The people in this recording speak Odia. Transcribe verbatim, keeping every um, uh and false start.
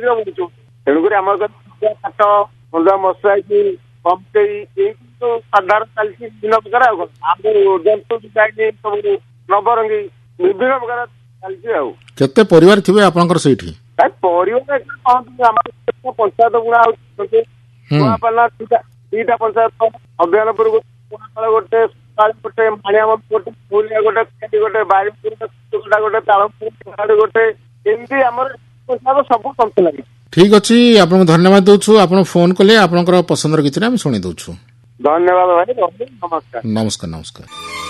ଅଧିକ ବଢୁଛୁ। ତେଣୁକରି ଆମର କାଠ ମନ୍ଦା ମଶା କି କମ୍ପେଇ ଏଇ ସବୁ ସାଧାରଣ ଚାଲିଛି ବିଭିନ୍ନ ପ୍ରକାର। ଆଉ ଆମ ଜନ୍ତୁ ଯାଇନି ସବୁ ନବରଙ୍ଗୀ ବିଭିନ୍ନ ପ୍ରକାର ଚାଲିଛି। ଆଉ କେତେ ପରିବାର ଥିବେ ଆପଣଙ୍କର ସେଇଠି? ପରିବାର ଆମର ପଞ୍ଚାୟତ ଗୁଣା ହଉଛି କୁଆପାଲା ଦିଟା ଦିଟା ପଞ୍ଚାୟତ ଅଭିୟାନପୁର ଗୋଟେ ଗୋଟେ ଗୋଟେ ମାଣିଆ ଗୋଟେ ଫୁଲିଆ ଗୋଟେ ଗୋଟେ ବାରିପୁର ଗୋଟେ ଗୋଟେ ତାଳପୁର ଗୋଟେ ଏମିତି ଆମର ସବୁ ପଞ୍ଚାୟତ ଲାଗିଛି। ଠିକ ଅଛି, ଆପଣଙ୍କୁ ଧନ୍ୟବାଦ ଦଉଛୁ। ଆପଣ ଫୋନ କଲେ ଆପଣଙ୍କର ପସନ୍ଦର ଗୀତଟା ଆମେ ଶୁଣି ଦଉଛୁ। ଧନ୍ୟବାଦ ଭାଇ, ନମସ୍କାର ନମସ୍କାର ନମସ୍କାର।